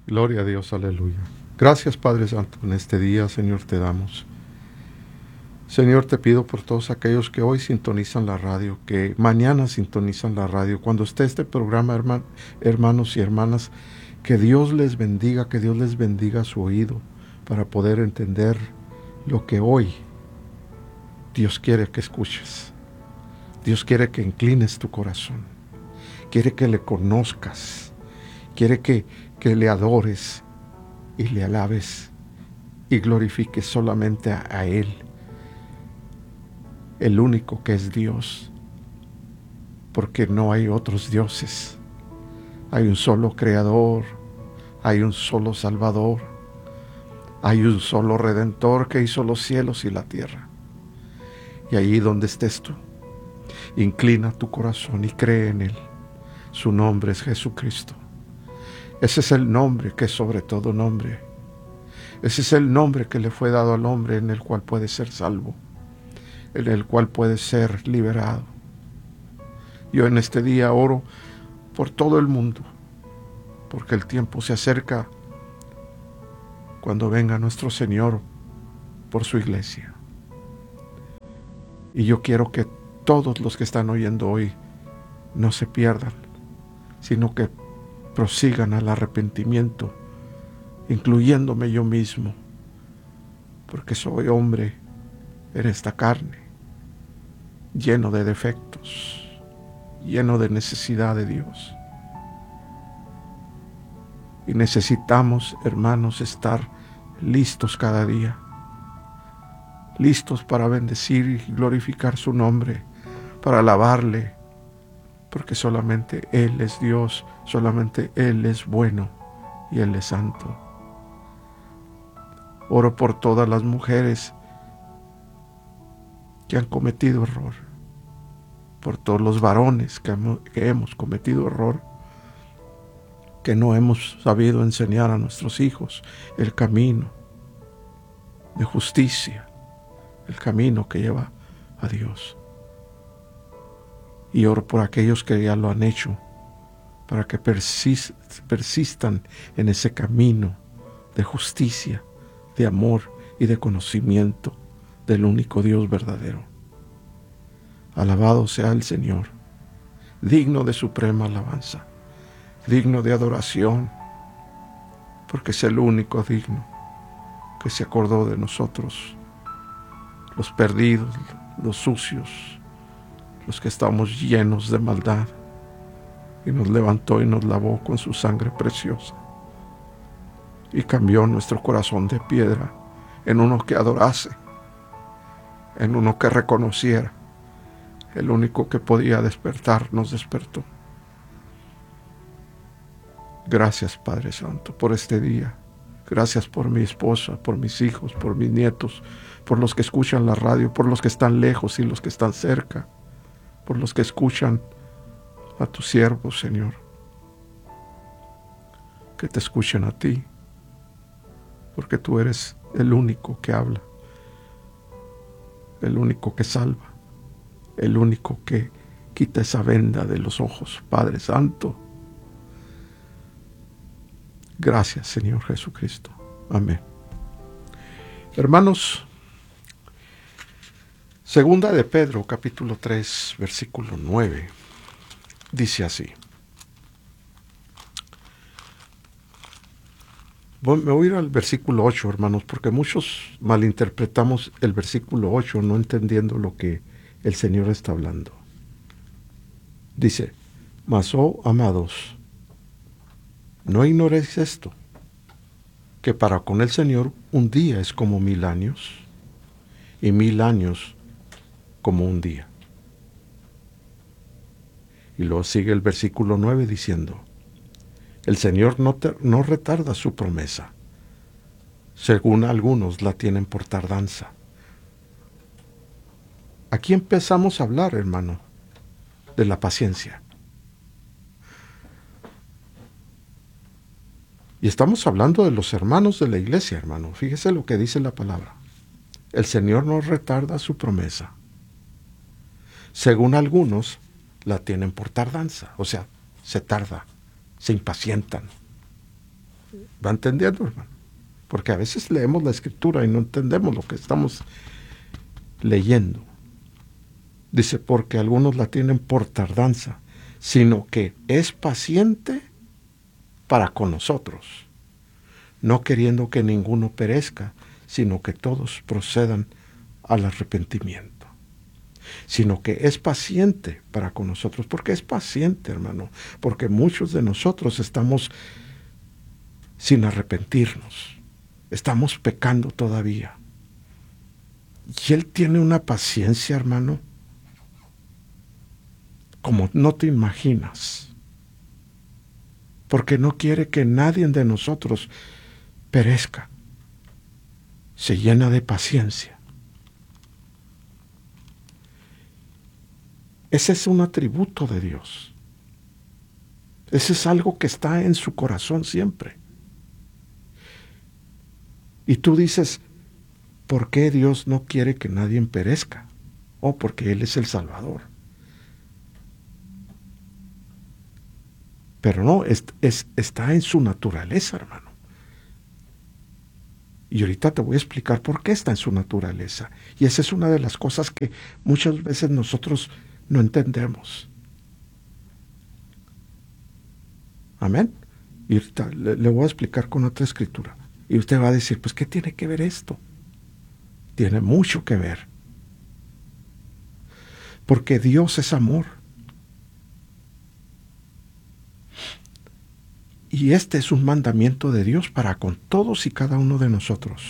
Gloria a Dios, aleluya. Gracias, Padre Santo, en este día, Señor, te damos. Señor, te pido por todos aquellos que hoy sintonizan la radio, que mañana sintonizan la radio, cuando esté este programa, hermanos y hermanas, que Dios les bendiga su oído para poder entender lo que hoy Dios quiere que escuches. Dios quiere que inclines tu corazón, quiere que le conozcas, quiere que le adores y le alabes y glorifiques solamente a Él, el único que es Dios, porque no hay otros dioses. Hay un solo Creador, hay un solo Salvador, hay un solo Redentor que hizo los cielos y la tierra. Y allí donde estés tú, inclina tu corazón y cree en Él. Su nombre es Jesucristo. Ese es el nombre que es sobre todo nombre. Ese es el nombre que le fue dado al hombre, en el cual puede ser salvo, en el cual puede ser liberado. Yo en este día oro por todo el mundo, porque el tiempo se acerca cuando venga nuestro Señor por su iglesia. Y yo quiero que todos los que están oyendo hoy no se pierdan, sino que prosigan al arrepentimiento, incluyéndome yo mismo, porque soy hombre en esta carne, lleno de defectos, lleno de necesidad de Dios. Y necesitamos, hermanos, estar listos cada día, listos para bendecir y glorificar su nombre, para alabarle, porque solamente Él es Dios, solamente Él es bueno y Él es santo. Oro por todas las mujeres que han cometido error, por todos los varones que hemos cometido error, que no hemos sabido enseñar a nuestros hijos el camino de justicia, el camino que lleva a Dios. Y oro por aquellos que ya lo han hecho, para que persistan en ese camino de justicia, de amor y de conocimiento del único Dios verdadero. Alabado sea el Señor, digno de suprema alabanza, digno de adoración, porque es el único digno que se acordó de nosotros, los perdidos, los sucios, los que estamos llenos de maldad, y nos levantó y nos lavó con su sangre preciosa, y cambió nuestro corazón de piedra en uno que adorase, en uno que reconociera. El único que podía despertar nos despertó. Gracias, Padre Santo, por este día. Gracias por mi esposa, por mis hijos, por mis nietos, por los que escuchan la radio, por los que están lejos y los que están cerca, por los que escuchan a tus siervos, Señor. Que te escuchen a ti, porque tú eres el único que habla, el único que salva, el único que quita esa venda de los ojos, Padre Santo. Gracias, Señor Jesucristo. Amén. Hermanos, segunda de Pedro, capítulo 3, versículo 9, dice así. Me voy a ir al versículo 8, hermanos, porque muchos malinterpretamos el versículo 8, no entendiendo lo que el Señor está hablando. Dice: mas, oh amados, no ignoréis esto, que para con el Señor un día es como 1000 años, y 1000 años como un día. Y luego sigue el versículo 9 diciendo: el Señor no retarda su promesa, según algunos la tienen por tardanza. Aquí empezamos a hablar, hermano, de la paciencia. Y estamos hablando de los hermanos de la iglesia, hermano. Fíjese lo que dice la palabra. El Señor no retarda su promesa. Según algunos, la tienen por tardanza. O sea, se tarda, se impacientan. ¿Va entendiendo, hermano? Porque a veces leemos la escritura y no entendemos lo que estamos leyendo. Dice, porque algunos la tienen por tardanza, sino que es paciente para con nosotros, no queriendo que ninguno perezca, sino que todos procedan al arrepentimiento. Sino que es paciente para con nosotros. ¿Por qué es paciente, hermano? Porque muchos de nosotros estamos sin arrepentirnos. Estamos pecando todavía. Y Él tiene una paciencia, hermano, como no te imaginas. Porque no quiere que nadie de nosotros perezca. Se llena de paciencia. Ese es un atributo de Dios. Ese es algo que está en su corazón siempre. Y tú dices, ¿por qué Dios no quiere que nadie perezca? Oh, porque Él es el Salvador. Pero no, está en su naturaleza, hermano. Y ahorita te voy a explicar por qué está en su naturaleza. Y esa es una de las cosas que muchas veces nosotros no entendemos. Amén. Y ahorita le voy a explicar con otra escritura. Y usted va a decir, pues, ¿qué tiene que ver esto? Tiene mucho que ver. Porque Dios es amor. Y este es un mandamiento de Dios para con todos y cada uno de nosotros.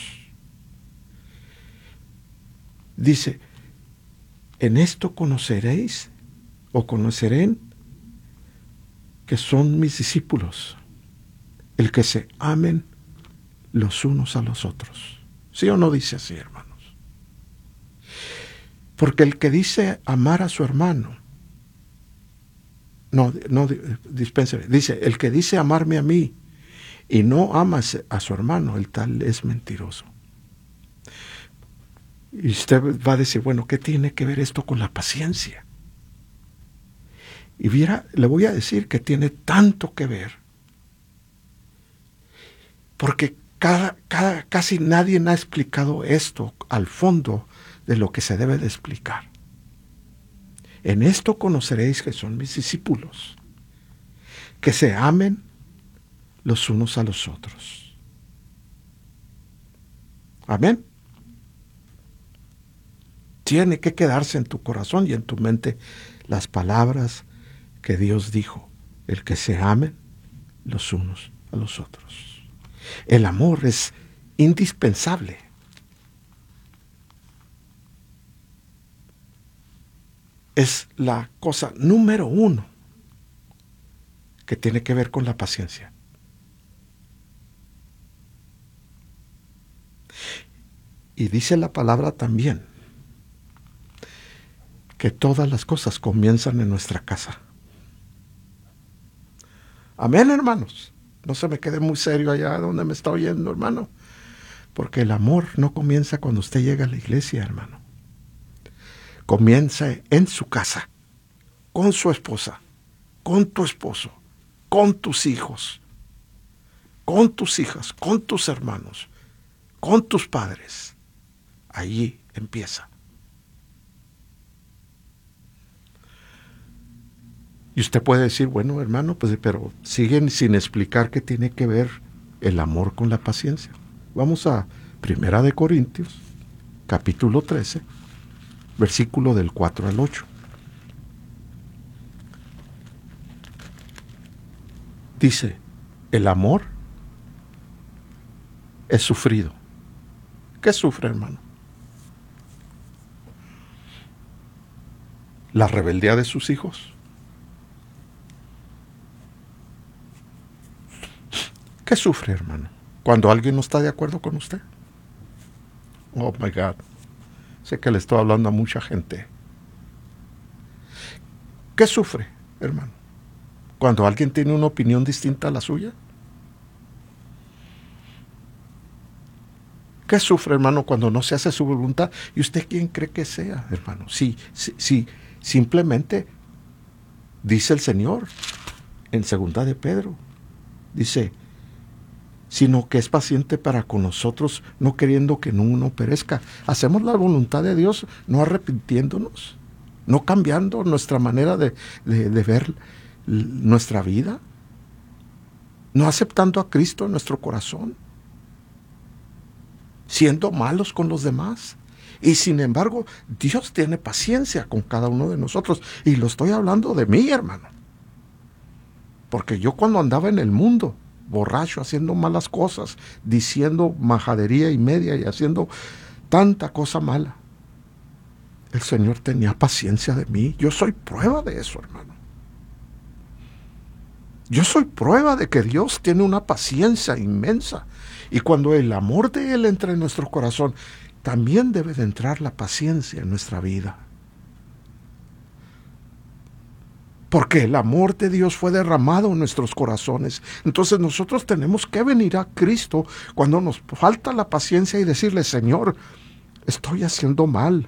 Dice, en esto conoceréis o conocerán que son mis discípulos, el que se amen los unos a los otros. ¿Sí o no dice así, hermanos? Porque el que dice amar a su hermano, dispénseme, dice, el que dice amarme a mí y no ama a su hermano, el tal es mentiroso. Y usted va a decir, bueno, ¿qué tiene que ver esto con la paciencia? Y le voy a decir que tiene tanto que ver. Porque casi nadie ha explicado esto al fondo de lo que se debe de explicar. En esto conoceréis que son mis discípulos, que se amen los unos a los otros. Amén. Tiene que quedarse en tu corazón y en tu mente las palabras que Dios dijo, el que se amen los unos a los otros. El amor es indispensable. Es la cosa número 1 que tiene que ver con la paciencia. Y dice la palabra también que todas las cosas comienzan en nuestra casa. Amén, hermanos. No se me quede muy serio allá donde me está oyendo, hermano. Porque el amor no comienza cuando usted llega a la iglesia, hermano. Comienza en su casa, con su esposa, con tu esposo, con tus hijos, con tus hijas, con tus hermanos, con tus padres. Allí empieza. Y usted puede decir, bueno, hermano, pues, pero siguen sin explicar qué tiene que ver el amor con la paciencia. Vamos a 1 Corintios, capítulo 13, versículo del 4 al 8. Dice, el amor es sufrido. ¿Qué sufre, hermano? La rebeldía de sus hijos. ¿Qué sufre, hermano? Cuando alguien no está de acuerdo con usted. Oh, my God. Sé que le estoy hablando a mucha gente. ¿Qué sufre, hermano? Cuando alguien tiene una opinión distinta a la suya. ¿Qué sufre, hermano, cuando no se hace su voluntad? ¿Y usted quién cree que sea, hermano? Sí, simplemente dice el Señor en 2 de Pedro. Dice, sino que es paciente para con nosotros, no queriendo que ninguno perezca. Hacemos la voluntad de Dios, no arrepintiéndonos, no cambiando nuestra manera de ver nuestra vida, no aceptando a Cristo en nuestro corazón, siendo malos con los demás. Y sin embargo, Dios tiene paciencia con cada uno de nosotros. Y lo estoy hablando de mí, hermano. Porque yo cuando andaba en el mundo, borracho, haciendo malas cosas, diciendo majadería y media y haciendo tanta cosa mala, el Señor tenía paciencia de mí. Yo soy prueba de eso, hermano. Yo soy prueba de que Dios tiene una paciencia inmensa. Y cuando el amor de Él entra en nuestro corazón, también debe de entrar la paciencia en nuestra vida. Porque el amor de Dios fue derramado en nuestros corazones. Entonces nosotros tenemos que venir a Cristo cuando nos falta la paciencia y decirle: Señor, estoy haciendo mal.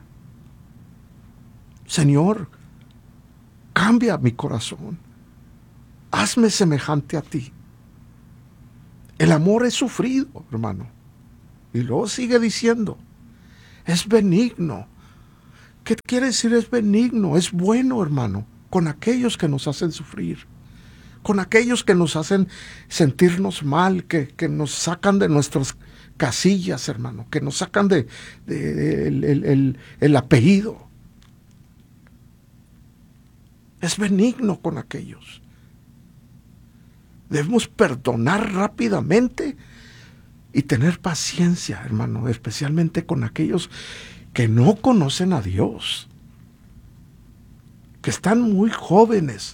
Señor, cambia mi corazón. Hazme semejante a ti. El amor es sufrido, hermano. Y luego sigue diciendo, es benigno. ¿Qué quiere decir es benigno? Es bueno, hermano, con aquellos que nos hacen sufrir, con aquellos que nos hacen sentirnos mal, que nos sacan de nuestras casillas, hermano, que nos sacan el apellido. Es benigno con aquellos. Debemos perdonar rápidamente y tener paciencia, hermano, especialmente con aquellos que no conocen a Dios, que están muy jóvenes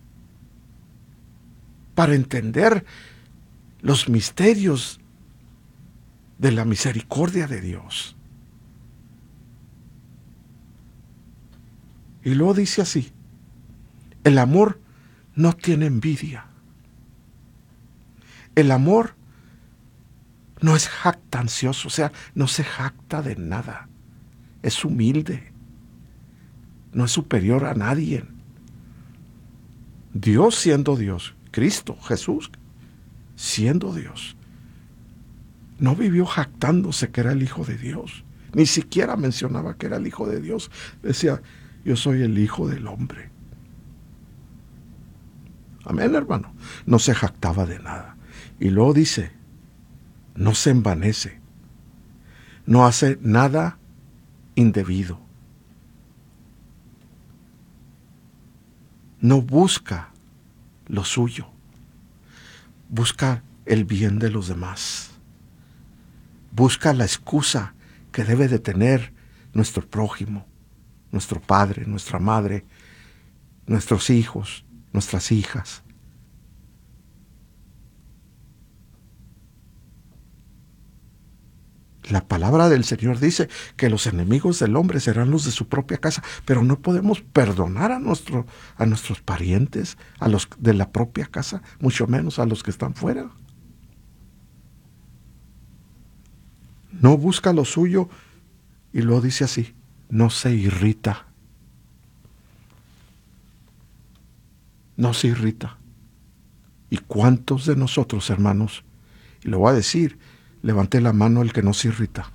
para entender los misterios de la misericordia de Dios. Y luego dice así: el amor no tiene envidia. El amor no es jactancioso, o sea, no se jacta de nada. Es humilde. No es superior a nadie. Dios siendo Dios, Cristo, Jesús, siendo Dios, no vivió jactándose que era el Hijo de Dios. Ni siquiera mencionaba que era el Hijo de Dios. Decía, yo soy el Hijo del Hombre. Amén, hermano. No se jactaba de nada. Y luego dice, no se envanece, no hace nada indebido, no busca lo suyo, busca el bien de los demás, busca la excusa que debe de tener nuestro prójimo, nuestro padre, nuestra madre, nuestros hijos, nuestras hijas. La palabra del Señor dice que los enemigos del hombre serán los de su propia casa, pero no podemos perdonar a nuestros parientes, a los de la propia casa, mucho menos a los que están fuera. No busca lo suyo, y lo dice así, no se irrita. No se irrita. ¿Y cuántos de nosotros, hermanos? Y lo voy a decir, levante la mano el que no se irrita.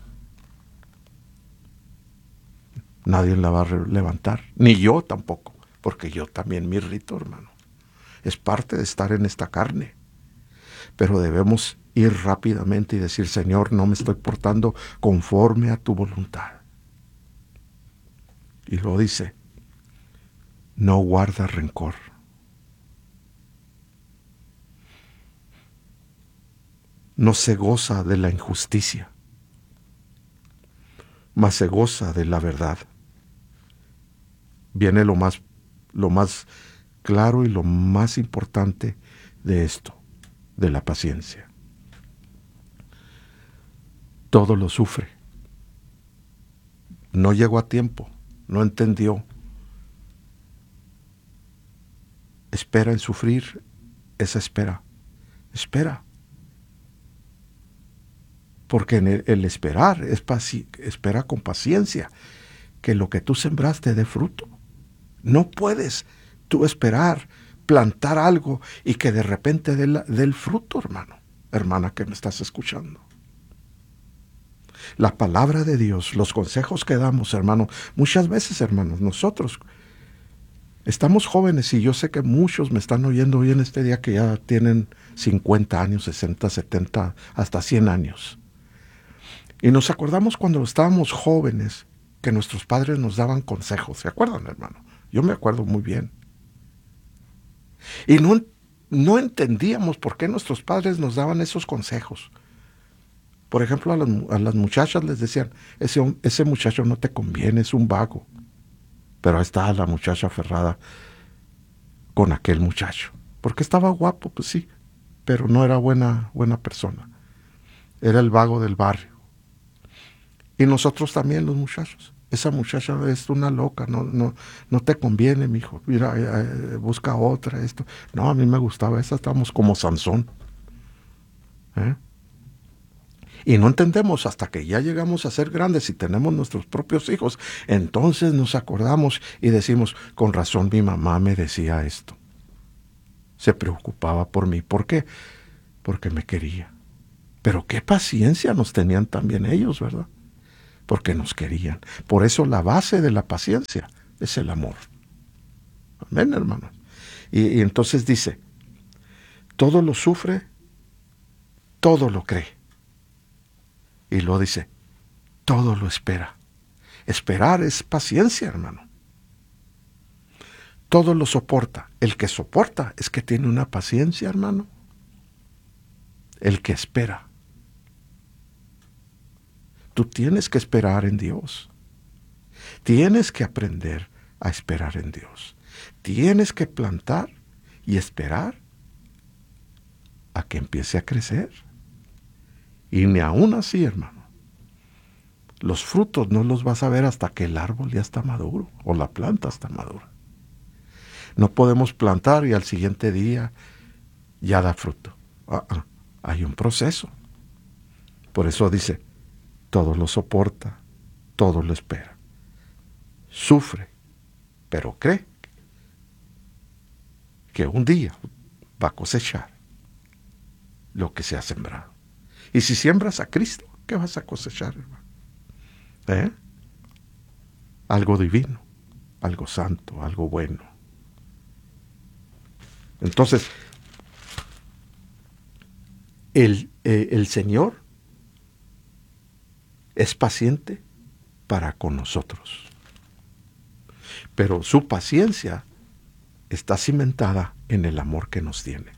Nadie la va a levantar, ni yo tampoco, porque yo también me irrito, hermano. Es parte de estar en esta carne. Pero debemos ir rápidamente y decir, Señor, no me estoy portando conforme a tu voluntad. Y lo dice, no guarda rencor. No se goza de la injusticia, mas se goza de la verdad. Viene lo más claro y lo más importante de esto, de la paciencia. Todo lo sufre. No llegó a tiempo, no entendió. Espera en sufrir esa espera. Espera. Porque en el esperar espera con paciencia que lo que tú sembraste dé fruto. No puedes tú esperar, plantar algo y que de repente dé el fruto, hermano. hermana que me estás escuchando. La palabra de Dios, los consejos que damos, hermano, muchas veces, hermanos, nosotros estamos jóvenes y yo sé que muchos me están oyendo hoy en este día que ya tienen 50 años, 60, 70, hasta 100 años. Y nos acordamos cuando estábamos jóvenes que nuestros padres nos daban consejos. ¿Se acuerdan, hermano? Yo me acuerdo muy bien. Y no entendíamos por qué nuestros padres nos daban esos consejos. Por ejemplo, a las muchachas les decían, ese muchacho no te conviene, es un vago. Pero ahí está la muchacha aferrada con aquel muchacho. Porque estaba guapo, pues sí, pero no era buena persona. Era el vago del barrio. Y nosotros también, los muchachos. Esa muchacha es una loca, no te conviene, mijo. Mira, busca otra, esto. No, a mí me gustaba esa, estábamos como Sansón. Y no entendemos hasta que ya llegamos a ser grandes y tenemos nuestros propios hijos. Entonces nos acordamos y decimos, con razón mi mamá me decía esto. Se preocupaba por mí. ¿Por qué? Porque me quería. Pero qué paciencia nos tenían también ellos, ¿verdad? Porque nos querían. Por eso la base de la paciencia es el amor. Amén, hermanos. Y entonces dice, todo lo sufre, todo lo cree. Y luego dice, todo lo espera. Esperar es paciencia, hermano. Todo lo soporta. El que soporta es que tiene una paciencia, hermano. El que espera. Tú tienes que esperar en Dios. Tienes que aprender a esperar en Dios. Tienes que plantar y esperar a que empiece a crecer. Y ni aún así, hermano, los frutos no los vas a ver hasta que el árbol ya está maduro o la planta está madura. No podemos plantar y al siguiente día ya da fruto. Hay un proceso. Por eso dice, todo lo soporta, todo lo espera. Sufre, pero cree que un día va a cosechar lo que se ha sembrado. Y si siembras a Cristo, ¿qué vas a cosechar, hermano? Algo divino, algo santo, algo bueno. Entonces, el Señor es paciente para con nosotros. Pero su paciencia está cimentada en el amor que nos tiene.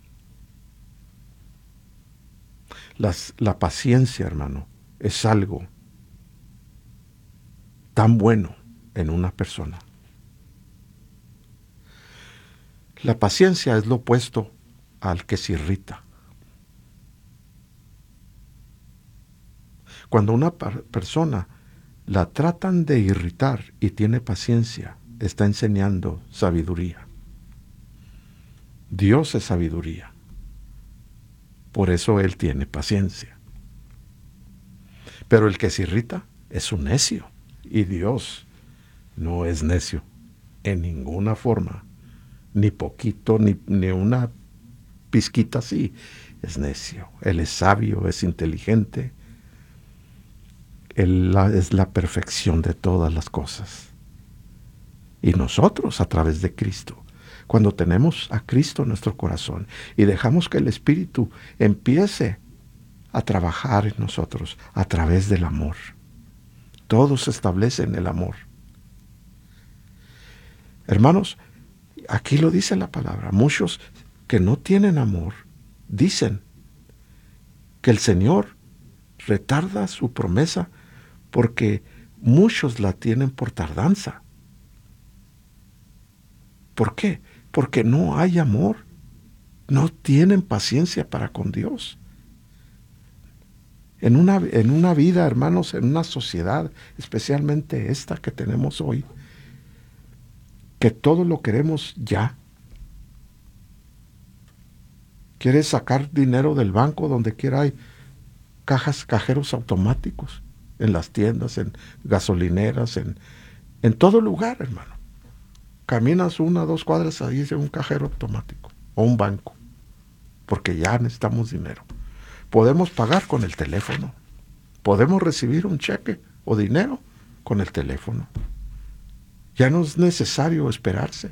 La paciencia, hermano, es algo tan bueno en una persona. La paciencia es lo opuesto al que se irrita. Cuando una persona la tratan de irritar y tiene paciencia, está enseñando sabiduría. Dios es sabiduría. Por eso Él tiene paciencia. Pero el que se irrita es un necio. Y Dios no es necio en ninguna forma. Ni poquito, ni una pizquita así. Es necio. Él es sabio, es inteligente. Él es la perfección de todas las cosas. Y nosotros, a través de Cristo, cuando tenemos a Cristo en nuestro corazón y dejamos que el Espíritu empiece a trabajar en nosotros a través del amor. Todo se establece en el amor. Hermanos, aquí lo dice la palabra. Muchos que no tienen amor dicen que el Señor retarda su promesa porque muchos la tienen por tardanza. ¿Por qué? Porque no hay amor. No tienen paciencia para con Dios. En una vida, hermanos, en una sociedad, especialmente esta que tenemos hoy, que todo lo queremos ya. ¿Quieres sacar dinero del banco? Donde quiera hay cajeros automáticos, en las tiendas, en gasolineras, en todo lugar, hermano. Caminas 1 o 2 cuadras, ahí es un cajero automático o un banco, porque ya necesitamos dinero. Podemos pagar con el teléfono. Podemos recibir un cheque o dinero con el teléfono. Ya no es necesario esperarse.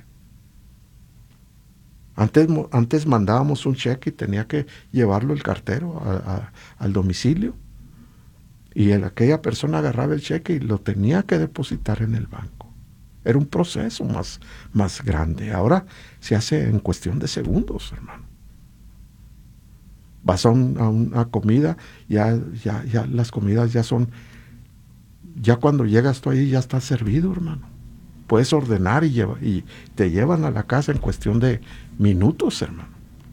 Antes mandábamos un cheque y tenía que llevarlo el cartero al domicilio. Y aquella persona agarraba el cheque y lo tenía que depositar en el banco. Era un proceso más grande. Ahora se hace en cuestión de segundos, hermano. Vas a una comida, ya las comidas ya son, ya cuando llegas tú ahí ya está servido, hermano. Puedes ordenar y te llevan a la casa en cuestión de minutos, hermano.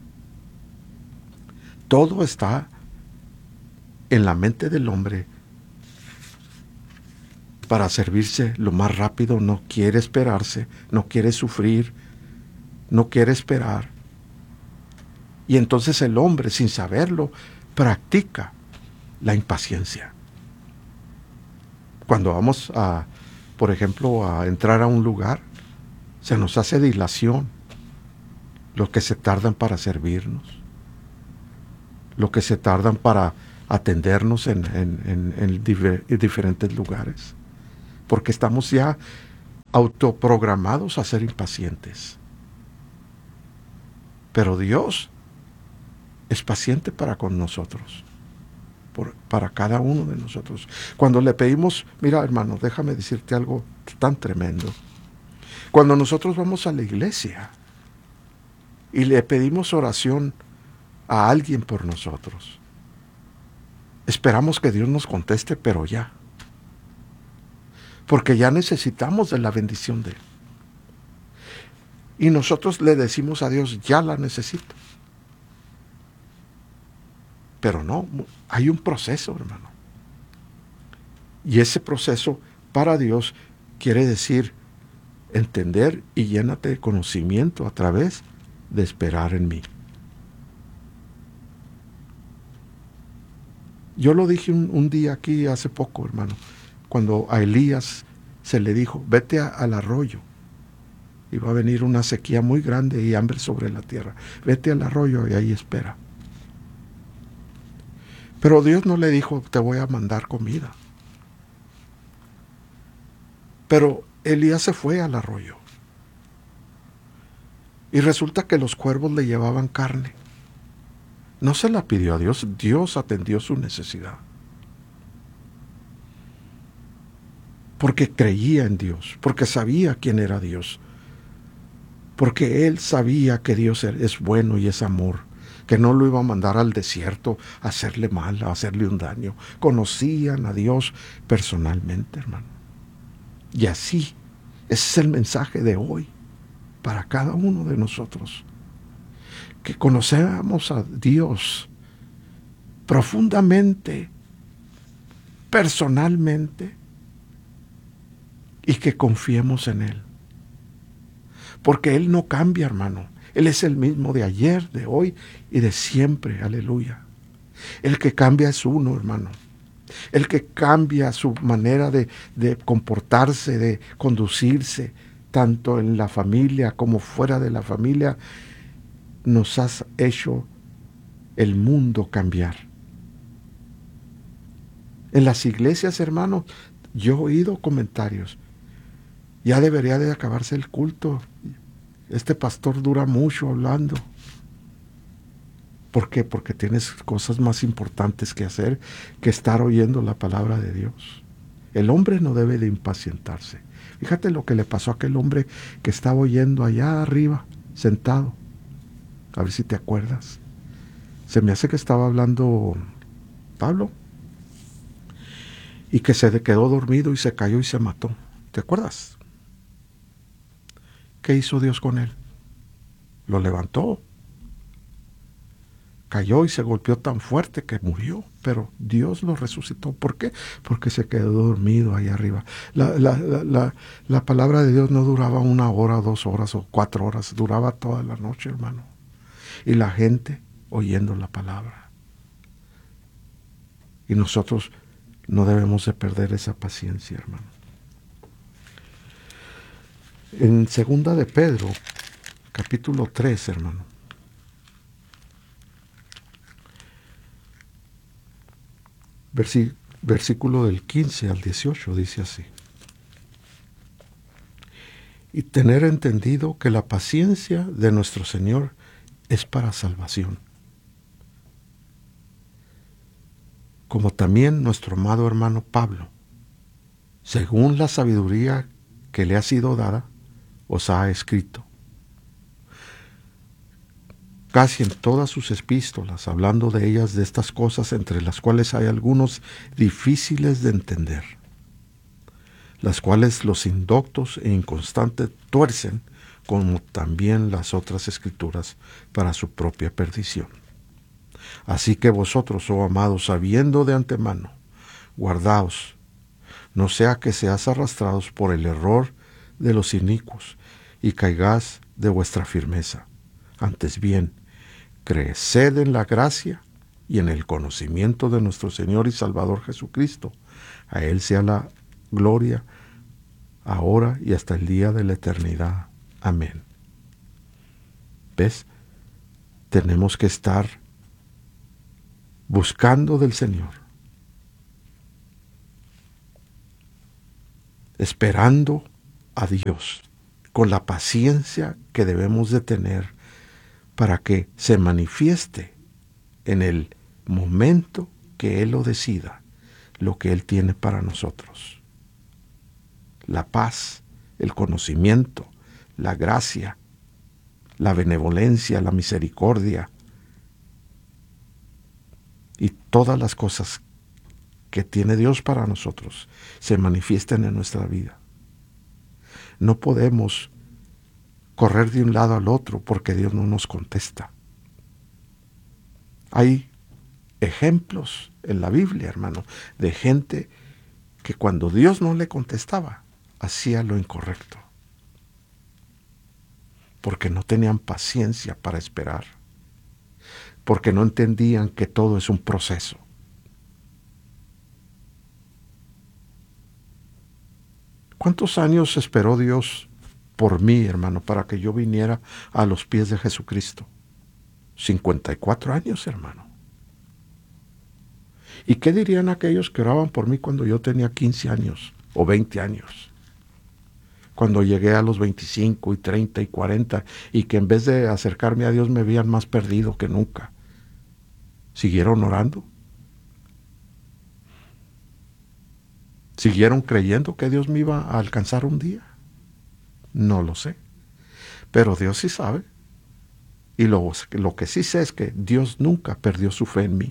Todo está en la mente del hombre para servirse lo más rápido. No quiere esperarse, no quiere sufrir, no quiere esperar. Y entonces el hombre, sin saberlo, practica la impaciencia. Cuando vamos por ejemplo, a entrar a un lugar, se nos hace dilación lo que se tardan para servirnos, lo que se tardan para atendernos en diferentes lugares, porque estamos ya autoprogramados a ser impacientes. Pero Dios es paciente para con nosotros, para cada uno de nosotros. Cuando le pedimos, mira hermano, déjame decirte algo tan tremendo. Cuando nosotros vamos a la iglesia y le pedimos oración a alguien por nosotros, esperamos que Dios nos conteste, pero ya. Porque ya necesitamos de la bendición de Él. Y nosotros le decimos a Dios, ya la necesito. Pero no, hay un proceso, hermano. Y ese proceso para Dios quiere decir entender y llénate de conocimiento a través de esperar en mí. Yo lo dije un día aquí hace poco, hermano, cuando a Elías se le dijo, vete al arroyo. Y va a venir una sequía muy grande y hambre sobre la tierra. Vete al arroyo y ahí espera. Pero Dios no le dijo, te voy a mandar comida. Pero Elías se fue al arroyo. Y resulta que los cuervos le llevaban carne. No se la pidió a Dios, Dios atendió su necesidad. Porque creía en Dios, porque sabía quién era Dios. Porque él sabía que Dios es bueno y es amor, que no lo iba a mandar al desierto a hacerle mal, a hacerle un daño. Conocían a Dios personalmente, hermano. Y así, ese es el mensaje de hoy para cada uno de nosotros. Que conocemos a Dios profundamente, personalmente, y que confiemos en Él. Porque Él no cambia, hermano. Él es el mismo de ayer, de hoy y de siempre. Aleluya. El que cambia es uno, hermano. El que cambia su manera de comportarse, de conducirse, tanto en la familia como fuera de la familia, nos has hecho el mundo cambiar. En las iglesias, hermano, yo he oído comentarios. Ya debería de acabarse el culto. Este pastor dura mucho hablando. ¿Por qué? Porque tienes cosas más importantes que hacer que estar oyendo la palabra de Dios. El hombre no debe de impacientarse. Fíjate lo que le pasó a aquel hombre que estaba oyendo allá arriba, sentado. A ver si te acuerdas. Se me hace que estaba hablando Pablo. Y que se quedó dormido y se cayó y se mató. ¿Te acuerdas? ¿Qué hizo Dios con él? Lo levantó. Cayó y se golpeó tan fuerte que murió, pero Dios lo resucitó. ¿Por qué? Porque se quedó dormido ahí arriba. La palabra de Dios no duraba 1 hora, 2 horas o 4 horas, duraba toda la noche, hermano. Y la gente oyendo la palabra. Y nosotros no debemos de perder esa paciencia, hermano. En 2 de Pedro, capítulo 3, hermano. Versículo del 15 al 18 dice así: y tener entendido que la paciencia de nuestro Señor es para salvación, como también nuestro amado hermano Pablo, según la sabiduría que le ha sido dada, os ha escrito. Casi en todas sus epístolas, hablando de ellas, de estas cosas, entre las cuales hay algunos difíciles de entender, las cuales los indoctos e inconstantes tuercen, como también las otras escrituras, para su propia perdición. Así que vosotros, oh amados, sabiendo de antemano, guardaos, no sea que seas arrastrados por el error de los inicuos y caigáis de vuestra firmeza. Antes bien, creced en la gracia y en el conocimiento de nuestro Señor y Salvador Jesucristo. A Él sea la gloria, ahora y hasta el día de la eternidad. Amén. ¿Ves? Tenemos que estar buscando del Señor, esperando a Dios, con la paciencia que debemos de tener para que se manifieste en el momento que Él lo decida, lo que Él tiene para nosotros. La paz, el conocimiento, la gracia, la benevolencia, la misericordia y todas las cosas que tiene Dios para nosotros se manifiestan en nuestra vida. No podemos correr de un lado al otro porque Dios no nos contesta. Hay ejemplos en la Biblia, hermano, de gente que cuando Dios no le contestaba, hacía lo incorrecto, porque no tenían paciencia para esperar, porque no entendían que todo es un proceso. ¿Cuántos años esperó Dios por mí, hermano, para que yo viniera a los pies de Jesucristo? 54 años, hermano. ¿Y qué dirían aquellos que oraban por mí cuando yo tenía 15 años o 20 años? Cuando llegué a los 25 y 30 y 40 y que en vez de acercarme a Dios me veían más perdido que nunca. ¿Siguieron orando? ¿Siguieron creyendo que Dios me iba a alcanzar un día? No lo sé. Pero Dios sí sabe. Y lo que sí sé es que Dios nunca perdió su fe en mí.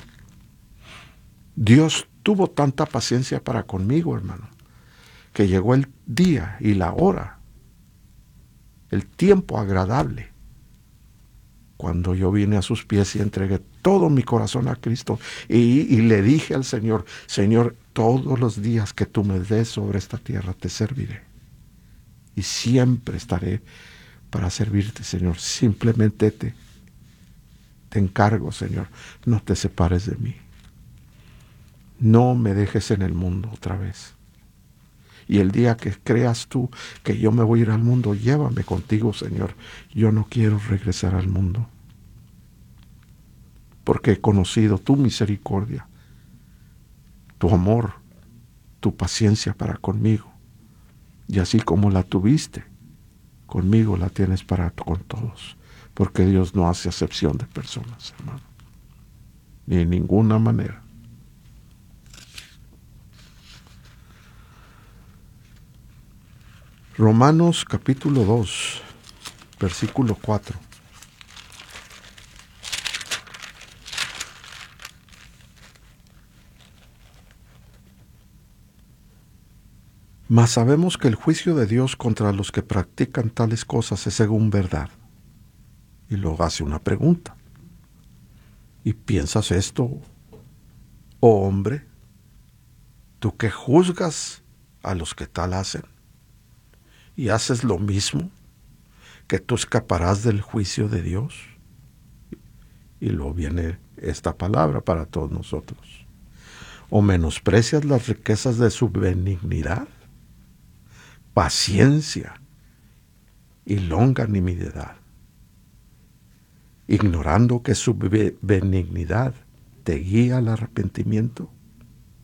Dios tuvo tanta paciencia para conmigo, hermano, que llegó el día y la hora, el tiempo agradable, cuando yo vine a sus pies y entregué todo mi corazón a Cristo y le dije al Señor: Señor, todos los días que tú me des sobre esta tierra te serviré y siempre estaré para servirte, Señor. Simplemente te encargo, Señor, no te separes de mí. No me dejes en el mundo otra vez. Y el día que creas tú que yo me voy a ir al mundo, llévame contigo, Señor. Yo no quiero regresar al mundo, porque he conocido tu misericordia, tu amor, tu paciencia para conmigo. Y así como la tuviste conmigo, la tienes con todos. Porque Dios no hace acepción de personas, hermano. Ni de ninguna manera. Romanos capítulo 2, versículo 4. Mas sabemos que el juicio de Dios contra los que practican tales cosas es según verdad. Y luego hace una pregunta. ¿Y piensas esto, oh hombre? ¿Tú que juzgas a los que tal hacen? ¿Y haces lo mismo? ¿Que tú escaparás del juicio de Dios? Y luego viene esta palabra para todos nosotros. ¿O menosprecias las riquezas de su benignidad, paciencia y longanimidad, ignorando que su benignidad te guía al arrepentimiento?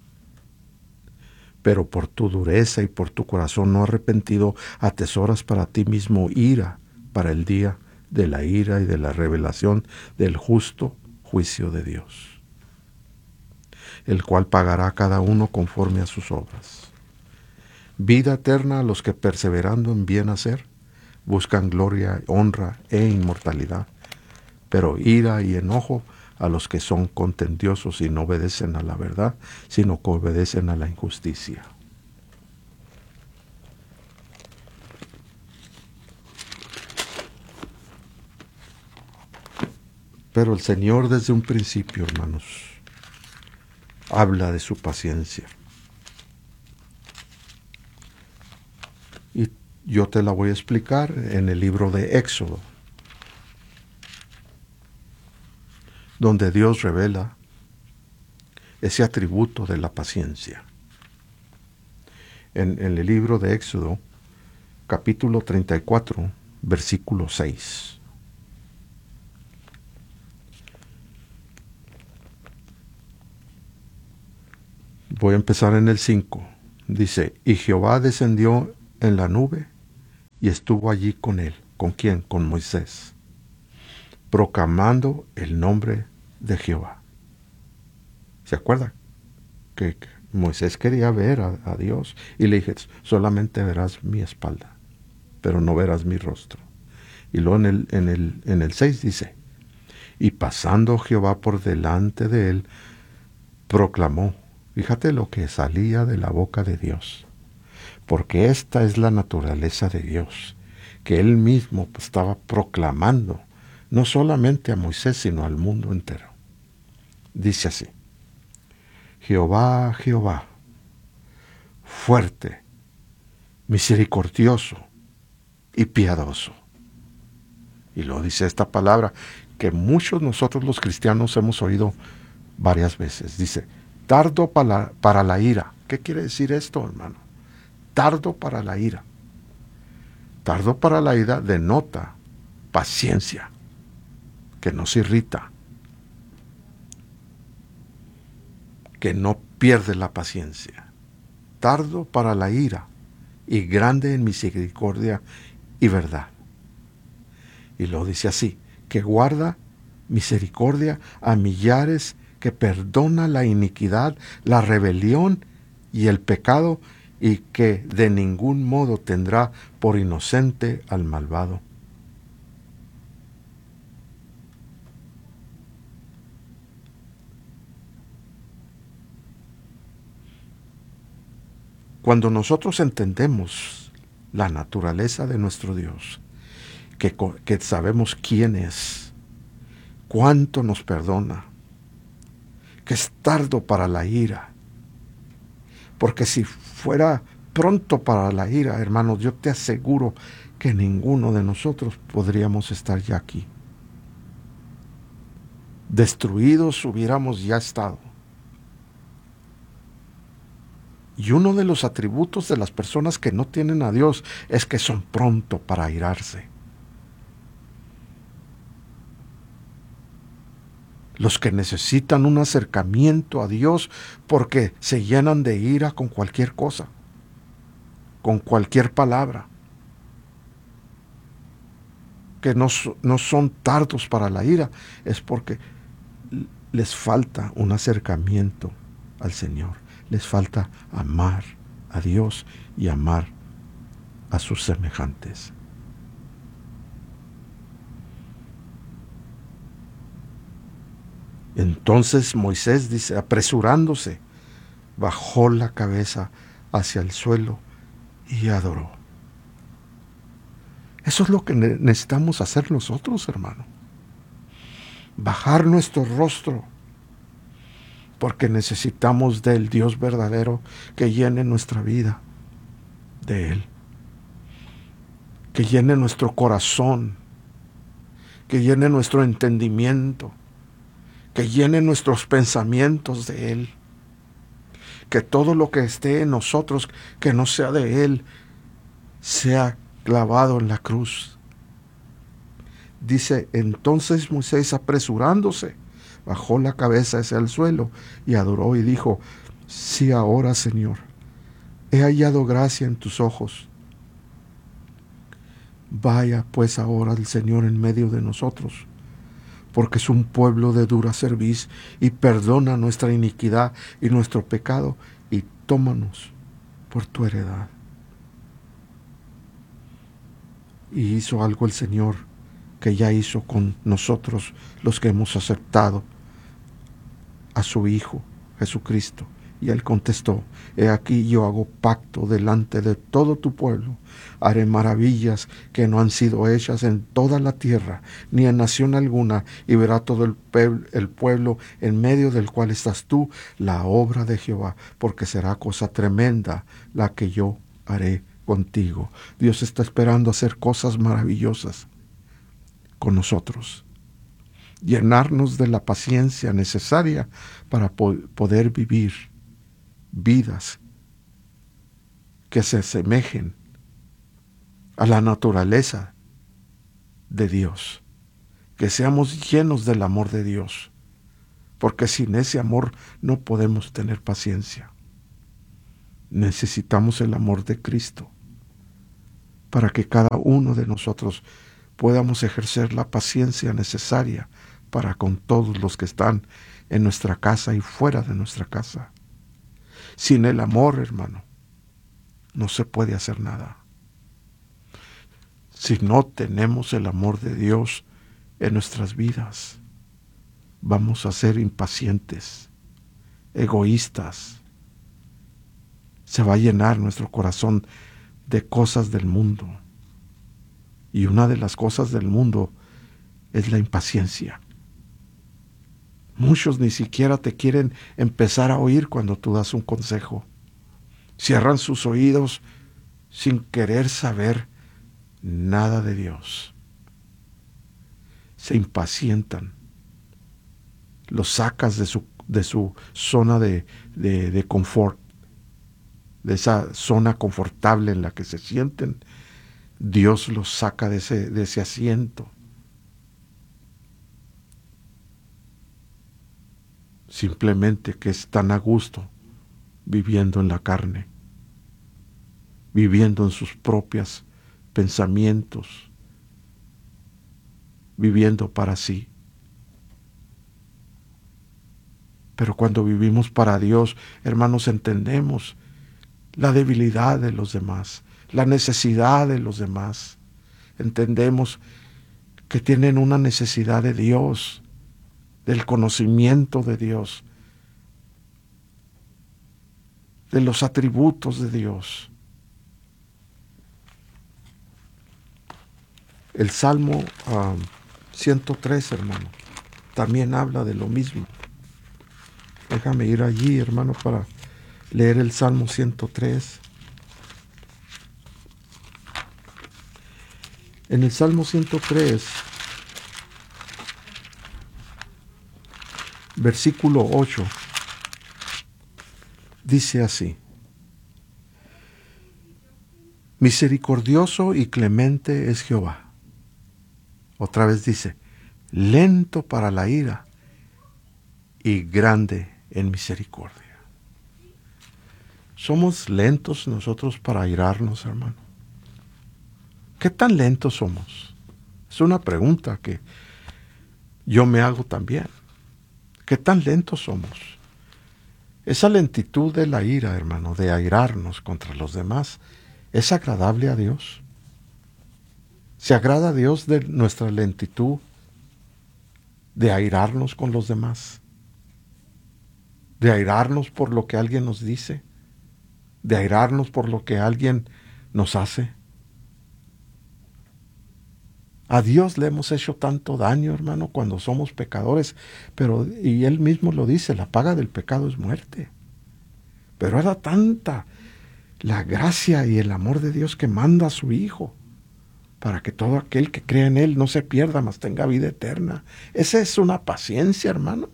Pero por tu dureza y por tu corazón no arrepentido, atesoras para ti mismo ira para el día de la ira y de la revelación del justo juicio de Dios, el cual pagará a cada uno conforme a sus obras. Vida eterna a los que perseverando en bien hacer, buscan gloria, honra e inmortalidad, pero ira y enojo a los que son contendiosos y no obedecen a la verdad, sino que obedecen a la injusticia. Pero el Señor desde un principio, hermanos, habla de su paciencia. Y yo te la voy a explicar en el libro de Éxodo, donde Dios revela ese atributo de la paciencia. En el libro de Éxodo, capítulo 34, versículo 6. Voy a empezar en el 5. Dice, y Jehová descendió en la nube y estuvo allí con él. ¿Con quién? Con Moisés, proclamando el nombre de Jehová. ¿Se acuerda? Que Moisés quería ver a Dios y le dije, solamente verás mi espalda, pero no verás mi rostro. Y luego en el 6 dice, y pasando Jehová por delante de él, proclamó. Fíjate lo que salía de la boca de Dios, porque esta es la naturaleza de Dios, que Él mismo estaba proclamando, no solamente a Moisés, sino al mundo entero. Dice así, Jehová, Jehová, fuerte, misericordioso y piadoso. Y lo dice esta palabra que muchos nosotros los cristianos hemos oído varias veces. Dice, tardo para la ira. ¿Qué quiere decir esto, hermano? Tardo para la ira. Tardo para la ira denota paciencia, que no se irrita, que no pierde la paciencia. Tardo para la ira y grande en misericordia y verdad. Y lo dice así, que guarda misericordia a millares, que perdona la iniquidad, la rebelión y el pecado, y que de ningún modo tendrá por inocente al malvado. Cuando nosotros entendemos la naturaleza de nuestro Dios, que sabemos quién es, cuánto nos perdona, que es tardo para la ira, porque si fuera pronto para la ira, hermanos, yo te aseguro que ninguno de nosotros podríamos estar ya aquí. Destruidos hubiéramos ya estado. Y uno de los atributos de las personas que no tienen a Dios es que son pronto para airarse. Los que necesitan un acercamiento a Dios porque se llenan de ira con cualquier cosa, con cualquier palabra, que no son tardos para la ira, es porque les falta un acercamiento al Señor, les falta amar a Dios y amar a sus semejantes. Entonces Moisés, dice, apresurándose, bajó la cabeza hacia el suelo y adoró. Eso es lo que necesitamos hacer nosotros, hermano. Bajar nuestro rostro, porque necesitamos del Dios verdadero que llene nuestra vida de Él, que llene nuestro corazón, que llene nuestro entendimiento, que llene nuestros pensamientos de Él, que todo lo que esté en nosotros que no sea de Él sea clavado en la cruz. Dice, entonces Moisés, apresurándose, bajó la cabeza hacia el suelo y adoró y dijo, sí, ahora, Señor, he hallado gracia en tus ojos. Vaya pues ahora el Señor en medio de nosotros, porque es un pueblo de dura cerviz, y perdona nuestra iniquidad y nuestro pecado, y tómanos por tu heredad. Y hizo algo el Señor que ya hizo con nosotros, los que hemos aceptado a su Hijo Jesucristo. Y él contestó: he aquí yo hago pacto delante de todo tu pueblo, haré maravillas que no han sido hechas en toda la tierra, ni en nación alguna, y verá todo el pueblo en medio del cual estás tú, la obra de Jehová, porque será cosa tremenda la que yo haré contigo. Dios está esperando hacer cosas maravillosas con nosotros, llenarnos de la paciencia necesaria para poder vivir vidas que se asemejen a la naturaleza de Dios, que seamos llenos del amor de Dios, porque sin ese amor no podemos tener paciencia. Necesitamos el amor de Cristo para que cada uno de nosotros podamos ejercer la paciencia necesaria para con todos los que están en nuestra casa y fuera de nuestra casa. Sin el amor, hermano, no se puede hacer nada. Si no tenemos el amor de Dios en nuestras vidas, vamos a ser impacientes, egoístas. Se va a llenar nuestro corazón de cosas del mundo. Y una de las cosas del mundo es la impaciencia. Muchos ni siquiera te quieren empezar a oír cuando tú das un consejo. Cierran sus oídos sin querer saber nada de Dios. Se impacientan. Los sacas de su zona de confort, de esa zona confortable en la que se sienten. Dios los saca de ese asiento. Simplemente que están a gusto viviendo en la carne, viviendo en sus propios pensamientos, viviendo para sí. Pero cuando vivimos para Dios, hermanos, entendemos la debilidad de los demás, la necesidad de los demás. Entendemos que tienen una necesidad de Dios, del conocimiento de Dios, de los atributos de Dios. El Salmo 103, hermano, también habla de lo mismo. Déjame ir allí, hermano, para leer el Salmo 103. En el Salmo 103, versículo 8, dice así: misericordioso y clemente es Jehová. Otra vez dice, lento para la ira y grande en misericordia. ¿Somos lentos nosotros para airarnos, hermano? ¿Qué tan lentos somos? Es una pregunta que yo me hago también. ¿Qué tan lentos somos? Esa lentitud de la ira, hermano, de airarnos contra los demás, ¿es agradable a Dios? ¿Se agrada a Dios de nuestra lentitud de airarnos con los demás? ¿De airarnos por lo que alguien nos dice? ¿De airarnos por lo que alguien nos hace? A Dios le hemos hecho tanto daño, hermano, cuando somos pecadores, y Él mismo lo dice, la paga del pecado es muerte. Pero era tanta la gracia y el amor de Dios que manda a su Hijo, para que todo aquel que crea en Él no se pierda, mas tenga vida eterna. Esa es una paciencia, hermano.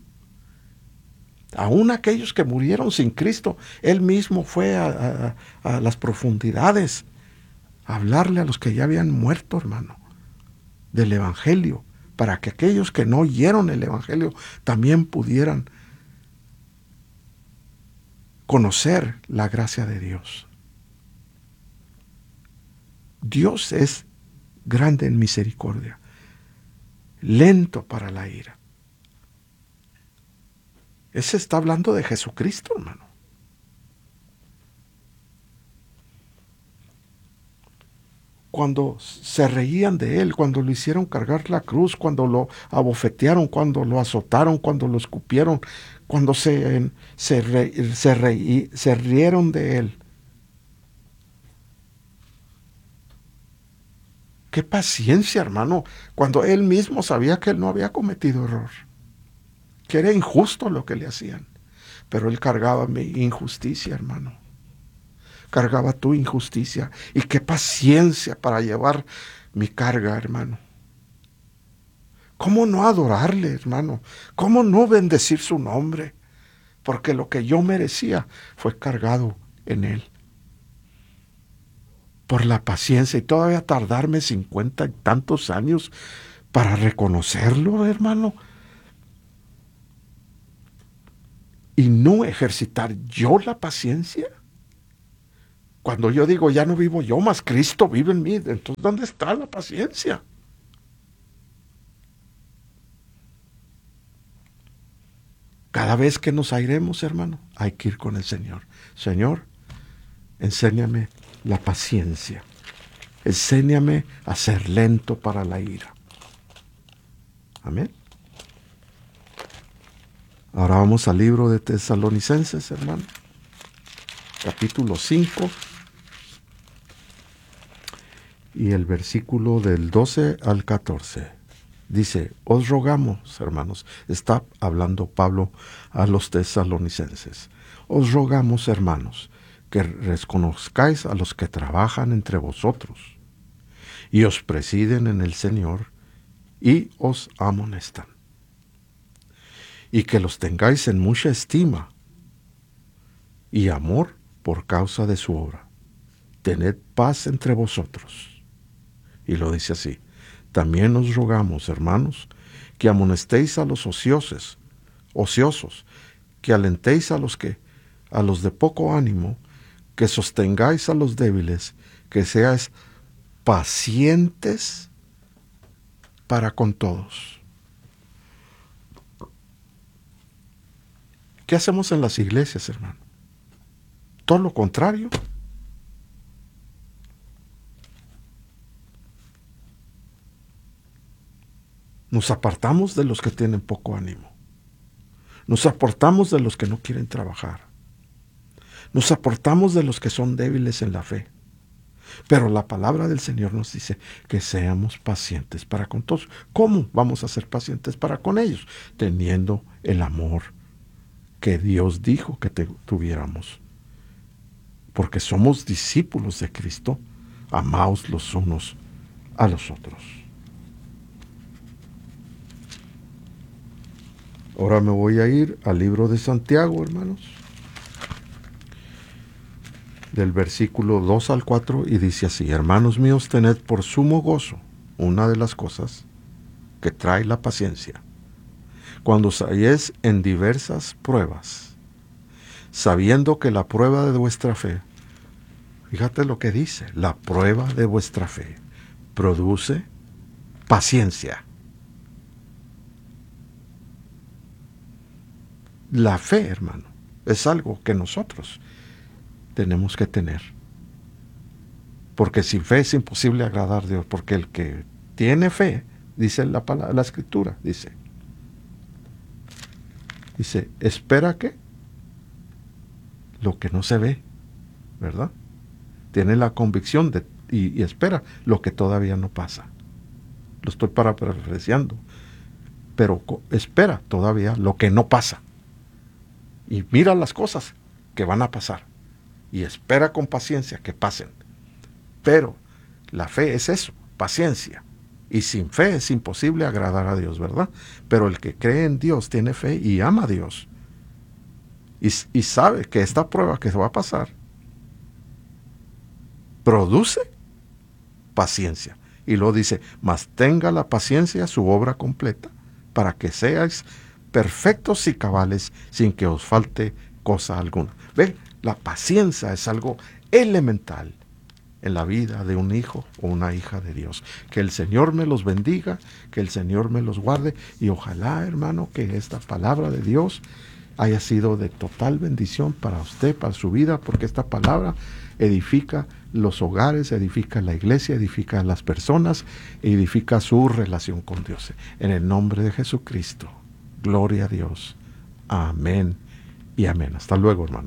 Aún aquellos que murieron sin Cristo, Él mismo fue a las profundidades a hablarle a los que ya habían muerto, hermano, del Evangelio, para que aquellos que no oyeron el Evangelio también pudieran conocer la gracia de Dios. Dios es grande en misericordia, lento para la ira. Ese está hablando de Jesucristo, hermano. Cuando se reían de él, cuando lo hicieron cargar la cruz, cuando lo abofetearon, cuando lo azotaron, cuando lo escupieron, cuando se rieron de él. Qué paciencia, hermano, cuando él mismo sabía que él no había cometido error, que era injusto lo que le hacían, pero él cargaba mi injusticia, hermano. Cargaba tu injusticia. Y qué paciencia para llevar mi carga, hermano. ¿Cómo no adorarle, hermano? ¿Cómo no bendecir su nombre? Porque lo que yo merecía fue cargado en él. Por la paciencia, y todavía tardarme 50 y tantos años para reconocerlo, hermano. Y no ejercitar yo la paciencia. Cuando yo digo, ya no vivo yo, más Cristo vive en mí, entonces ¿dónde está la paciencia? Cada vez que nos airemos, hermano, hay que ir con el Señor. Señor, enséñame la paciencia. Enséñame a ser lento para la ira. Amén. Ahora vamos al libro de Tesalonicenses, hermano. Capítulo 5. Y el versículo del 12 al 14. Dice, os rogamos, hermanos, está hablando Pablo a los tesalonicenses. Os rogamos, hermanos, que reconozcáis a los que trabajan entre vosotros y os presiden en el Señor y os amonestan. Y que los tengáis en mucha estima y amor por causa de su obra. Tened paz entre vosotros. Y lo dice así. También os rogamos, hermanos, que amonestéis a los ociosos, que alentéis a los de poco ánimo, que sostengáis a los débiles, que seáis pacientes para con todos. ¿Qué hacemos en las iglesias, hermano? Todo lo contrario. Nos apartamos de los que tienen poco ánimo. Nos apartamos de los que no quieren trabajar. Nos apartamos de los que son débiles en la fe. Pero la palabra del Señor nos dice que seamos pacientes para con todos. ¿Cómo vamos a ser pacientes para con ellos? Teniendo el amor que Dios dijo que tuviéramos. Porque somos discípulos de Cristo. Amaos los unos a los otros. Ahora me voy a ir al libro de Santiago, hermanos. Del versículo 2 al 4 y dice así: hermanos míos, tened por sumo gozo una de las cosas que trae la paciencia, cuando os halléis en diversas pruebas, sabiendo que la prueba de vuestra fe, fíjate lo que dice, la prueba de vuestra fe produce paciencia. La fe, hermano, es algo que nosotros tenemos que tener. Porque sin fe es imposible agradar a Dios. Porque el que tiene fe, dice la Escritura, dice, espera que lo que no se ve, ¿verdad? Tiene la convicción y espera lo que todavía no pasa. Lo estoy parafraseando. Pero espera todavía lo que no pasa. Y mira las cosas que van a pasar. Y espera con paciencia que pasen. Pero la fe es eso, paciencia. Y sin fe es imposible agradar a Dios, ¿verdad? Pero el que cree en Dios tiene fe y ama a Dios. Y sabe que esta prueba que se va a pasar produce paciencia. Y luego dice, mas tenga la paciencia su obra completa, para que seáis perfectos y cabales, sin que os falte cosa alguna. ¿Ven? La paciencia es algo elemental en la vida de un hijo o una hija de Dios. Que el Señor me los bendiga, que el Señor me los guarde, y ojalá, hermano, que esta palabra de Dios haya sido de total bendición para usted, para su vida, porque esta palabra edifica los hogares, edifica la iglesia, edifica a las personas, edifica su relación con Dios. En el nombre de Jesucristo, gloria a Dios. Amén y amén. Hasta luego, hermanos.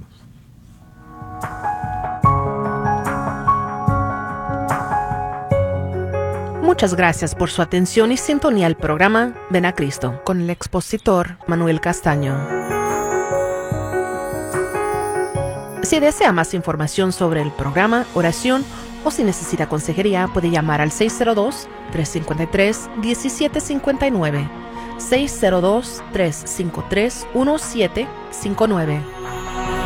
Muchas gracias por su atención y sintonía al programa Ven a Cristo con el expositor Manuel Castaño. Si desea más información sobre el programa, oración o si necesita consejería, puede llamar al 602-353-1759, 602-353-1759.